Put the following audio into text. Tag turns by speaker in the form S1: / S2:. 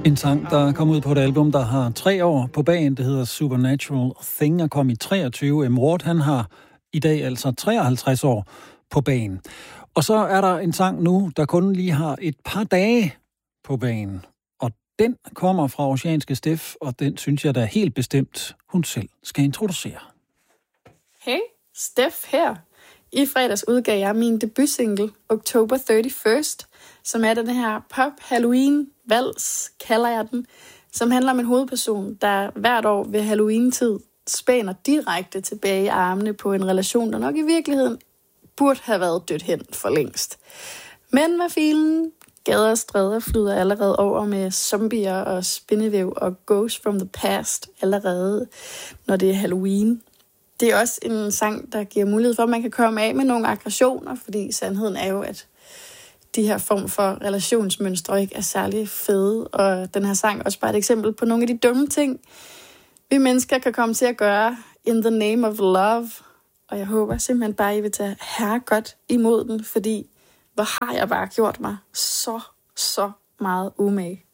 S1: En sang, der kom ud på et album, der har 3 år på bagen. Det hedder Supernatural Thing og kom i 23. M. Ward, han har i dag altså 53 år på bagen. Og så er der en sang nu, der kun lige har et par dage på bagen. Og den kommer fra Oceanske Steff, og den synes jeg da helt bestemt, hun selv skal introducere.
S2: Hey, Steff her. I fredags udgav jeg min debutsingle, October 31st, som er den her pop-Halloween-vals, kalder jeg den, som handler om en hovedperson, der hvert år ved Halloween-tid spænder direkte tilbage i armene på en relation, der nok i virkeligheden burde have været dødt hen for længst. Men hvad filen? Gader og stræder flyder allerede over med zombier og spindevæv og ghosts from the past allerede, når det er Halloween. Det er også en sang, der giver mulighed for, at man kan komme af med nogle aggressioner, fordi sandheden er jo, at de her form for relationsmønstre ikke er særlig fede. Og den her sang er også bare et eksempel på nogle af de dumme ting, vi mennesker kan komme til at gøre in the name of love. Og jeg håber simpelthen bare, at I vil tage herregodt imod den, fordi hvor har jeg bare gjort mig så meget umage.